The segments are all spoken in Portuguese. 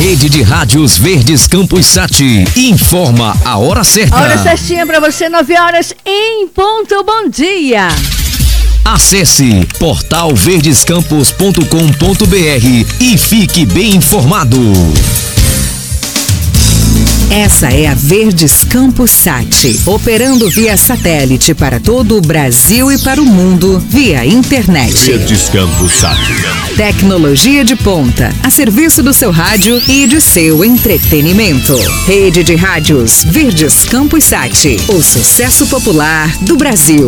Rede de Rádios Verdes Campos Sat informa a hora certa. A hora certinha para você, 9 horas em ponto. Bom dia. Acesse portalverdescampos.com.br e fique bem informado. Essa é a Verdes Campos Sat, operando via satélite para todo o Brasil e para o mundo via internet. Verdes Campos Sat. Tecnologia de ponta, a serviço do seu rádio e de seu entretenimento. Rede de Rádios Verdes Campos Sat, o sucesso popular do Brasil.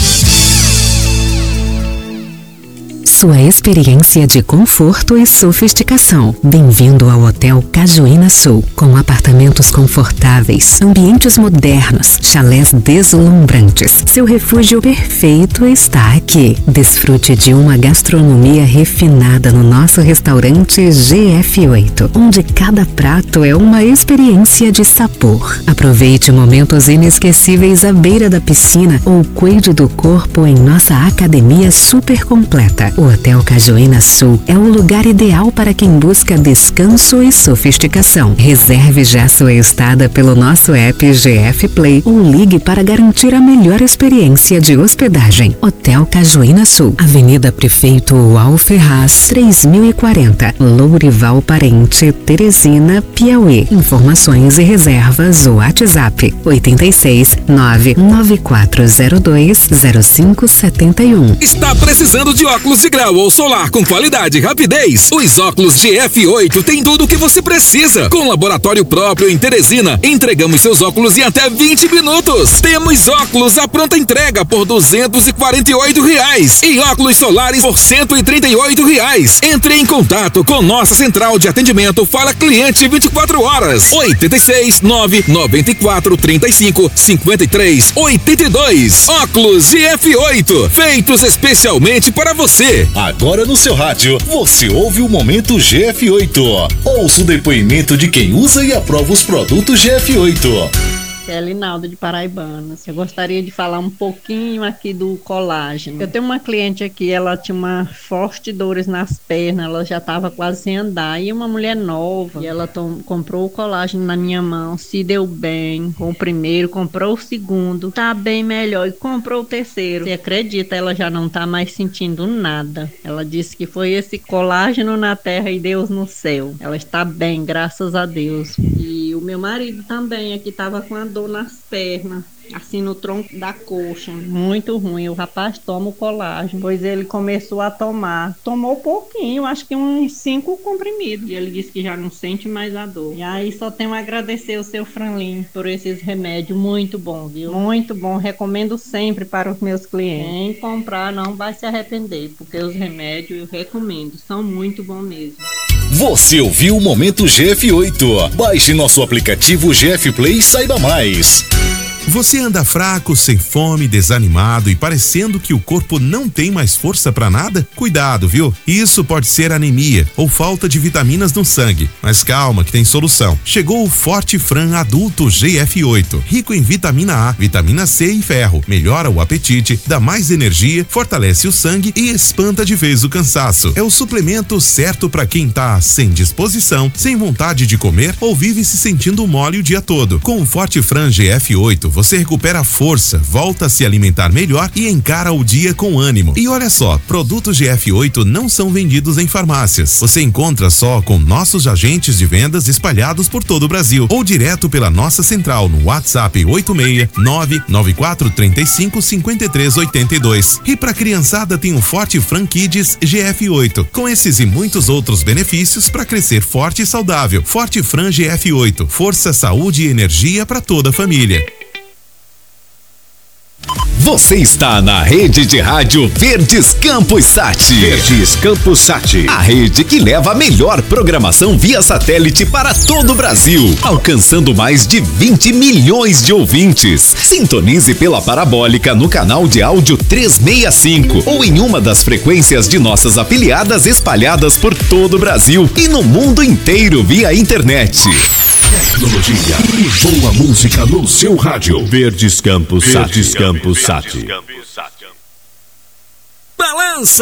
Sua experiência de conforto e sofisticação. Bem-vindo ao Hotel Cajuína Sul, com apartamentos confortáveis, ambientes modernos, chalés deslumbrantes. Seu refúgio perfeito está aqui. Desfrute de uma gastronomia refinada no nosso restaurante GF8, onde cada prato é uma experiência de sabor. Aproveite momentos inesquecíveis à beira da piscina ou cuide do corpo em nossa academia super completa. O Hotel Cajuína Sul é o lugar ideal para quem busca descanso e sofisticação. Reserve já sua estada pelo nosso app GF Play ou ligue para garantir a melhor experiência de hospedagem. Hotel Cajuína Sul, Avenida Prefeito Uau Ferraz, 3040, Lourival Parente, Teresina, Piauí. Informações e reservas, o WhatsApp 86 99402 0571. Está precisando de óculos de grau ou solar com qualidade e rapidez? Os óculos GF8 têm tudo o que você precisa. Com laboratório próprio em Teresina, entregamos seus óculos em até 20 minutos. Temos óculos à pronta entrega por R$248 e óculos solares por R$138. Entre em contato com nossa central de atendimento Fala Cliente 24 horas. 86 994 35 53 82. Óculos GF8, feitos especialmente para você. Agora no seu rádio, você ouve o Momento GF8. Ouça o depoimento de quem usa e aprova os produtos GF8. É Linalda de Paraibanas. Eu gostaria de falar um pouquinho aqui do colágeno. Eu tenho uma cliente aqui, ela tinha uma forte dores nas pernas, ela já estava quase sem andar. E uma mulher nova, e ela comprou o colágeno na minha mão, se deu bem com o primeiro, comprou o segundo, tá bem melhor e comprou o terceiro. Você acredita, ela já não tá mais sentindo nada. Ela disse que foi esse colágeno na terra e Deus no céu. Ela está bem, graças a Deus. E o meu marido também aqui tava com a dor nas pernas, assim no tronco da coxa, muito ruim. O rapaz toma o colágeno, pois ele começou a tomar, tomou pouquinho, acho que uns 5 comprimidos, e ele disse que já não sente mais a dor. E aí só tenho a agradecer o seu Franlin por esses remédios, muito bom, viu? Muito bom, recomendo sempre para os meus clientes. Quem comprar não vai se arrepender, porque os remédios eu recomendo, são muito bons mesmo. Você ouviu o Momento GF8. Baixe nosso aplicativo GF Play e saiba mais. Você anda fraco, sem fome, desanimado e parecendo que o corpo não tem mais força pra nada? Cuidado, viu? Isso pode ser anemia ou falta de vitaminas no sangue. Mas calma que tem solução. Chegou o Forte Fran Adulto GF8, rico em vitamina A, vitamina C e ferro. Melhora o apetite, dá mais energia, fortalece o sangue e espanta de vez o cansaço. É o suplemento certo pra quem tá sem disposição, sem vontade de comer ou vive se sentindo mole o dia todo. Com o Forte Fran GF8, você recupera a força, volta a se alimentar melhor e encara o dia com ânimo. E olha só, produtos GF8 não são vendidos em farmácias. Você encontra só com nossos agentes de vendas espalhados por todo o Brasil ou direto pela nossa central no WhatsApp 86 994 35 53 82. E para criançada tem o Forte Fran Kids GF8, com esses e muitos outros benefícios para crescer forte e saudável. Forte Fran GF8, força, saúde e energia para toda a família. Você está na Rede de Rádio Verdes Campos Sat. Verdes Campos Sat, a rede que leva a melhor programação via satélite para todo o Brasil, alcançando mais de 20 milhões de ouvintes. Sintonize pela parabólica no canal de áudio 365 ou em uma das frequências de nossas afiliadas espalhadas por todo o Brasil e no mundo inteiro via internet. Tecnologia e boa música no seu rádio. Verdes Campos Sat. Verdes Campos Sat. Balança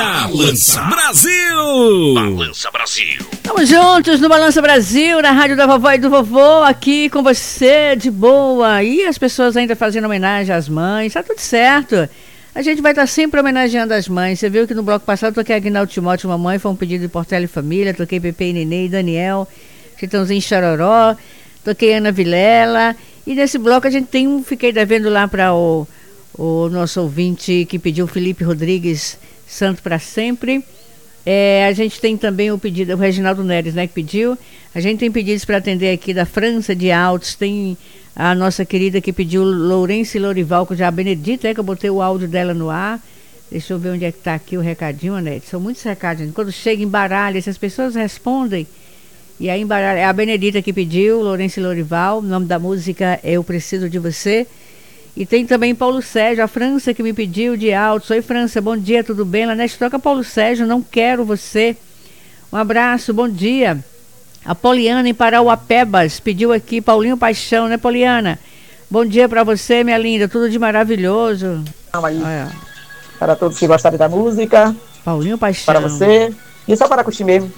Brasil! Balança Brasil. Estamos juntos no Balança Brasil, na rádio da vovó e do vovô, aqui com você, de boa. E as pessoas ainda fazendo homenagem às mães, tá tudo certo. A gente vai estar sempre homenageando as mães. Você viu que no bloco passado eu toquei Aguinaldo Timóteo, mamãe, foi um pedido de Portela e Família, toquei Pepe e Nenê e Daniel, Chitãozinho Chororó, toquei Ana Vilela. E nesse bloco a gente tem fiquei devendo lá para o nosso ouvinte que pediu, Felipe Rodrigues, Santo para Sempre. A gente tem também o pedido, o Reginaldo Neres, né, que pediu. A gente tem pedidos para atender aqui da França de Altos, tem a nossa querida que pediu, Lourenço Lorival, que já a Benedita, que eu botei o áudio dela no ar. Deixa eu ver onde é que está aqui o recadinho, Anete. São muitos recados, gente. Quando chega, embaralha, se as pessoas respondem, e aí embaralha. É a Benedita que pediu, Lourenço Lorival, o nome da música é Eu Preciso de Você. E tem também Paulo Sérgio, a França, que me pediu de Altos. Oi, França, bom dia, tudo bem? Lanete, toca Paulo Sérgio, Não Quero Você. Um abraço, bom dia. A Poliana em Parauapebas pediu aqui, Paulinho Paixão, né, Poliana? Bom dia para você, minha linda, tudo de maravilhoso. Olha. Para todos que gostarem da música. Paulinho Paixão. Para você. E só para curtir mesmo.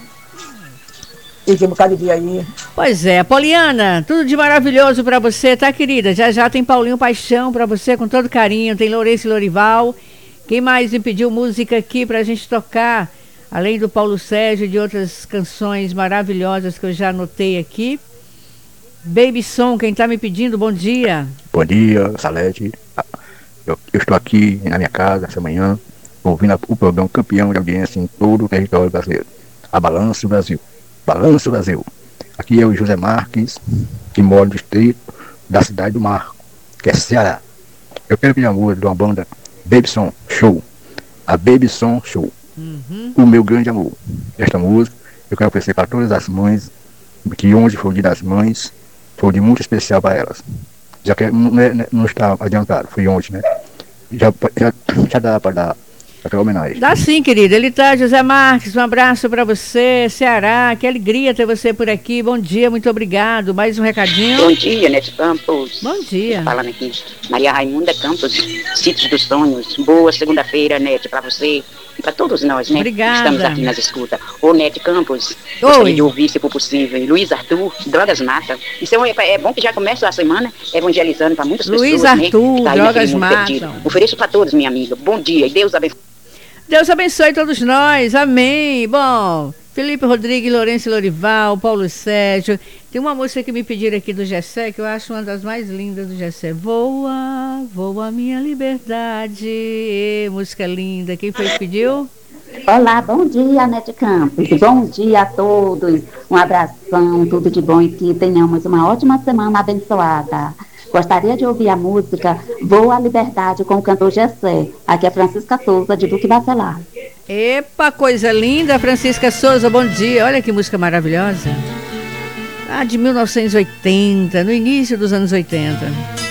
E um bocado de dia aí. Pois é, Poliana, tudo de maravilhoso pra você, tá, querida? Já tem Paulinho Paixão pra você, com todo carinho. Tem Lourenço Lorival. Quem mais me pediu música aqui pra gente tocar? Além do Paulo Sérgio e de outras canções maravilhosas que eu já anotei aqui. Baby Som, quem tá me pedindo, bom dia. Bom dia, Salete. Eu estou aqui na minha casa essa manhã, ouvindo o programa campeão de audiência em todo o território brasileiro. A Balança Brasil. Balanço Brasil. Aqui é o José Marques, que mora no distrito da cidade do Marco, que é Ceará. Eu quero pedir a música de uma banda Baby Som Show. A Baby Som Show. O meu grande amor. Esta música eu quero oferecer para todas as mães, que hoje foi o dia das mães, foi um dia muito especial para elas. Já que não está adiantado, foi ontem, né? Já dá para dar aquela homenagem. Dá sim, querida. Ele tá, José Marques, um abraço para você, Ceará, que alegria ter você por aqui. Bom dia, muito obrigado. Mais um recadinho. Bom dia, Nete Campos. Bom dia. Falando aqui, Maria Raimunda Campos, Sítios dos Sonhos. Boa segunda-feira, Nete, para você e para todos nós, né? Obrigada. Estamos aqui nas escutas. Ô, Nete Campos, gostaria de ouvir, se for possível, Luiz Arthur, Drogas Mata. Isso é bom que já começa a semana evangelizando para muitas Luiz pessoas, Arthur, né? Tá Drogas Matam. Ofereço para todos, minha amiga. Bom dia e Deus abençoe. Deus abençoe todos nós, amém. Bom, Felipe Rodrigues, Lourenço Lorival, Paulo Sérgio. Tem uma música que me pediram aqui do Gessé, que eu acho uma das mais lindas do Gessé. Voa, voa minha liberdade. Música linda. Quem foi que pediu? Olá, bom dia, Nete Campos. Bom dia a todos. Um abração, tudo de bom e que tenhamos uma ótima semana abençoada. Gostaria de ouvir a música Voa à Liberdade com o cantor Gessé. Aqui é Francisca Souza, de Duque Bacelar. Epa, coisa linda, Francisca Souza, bom dia. Olha que música maravilhosa. De 1980, no início dos anos 80.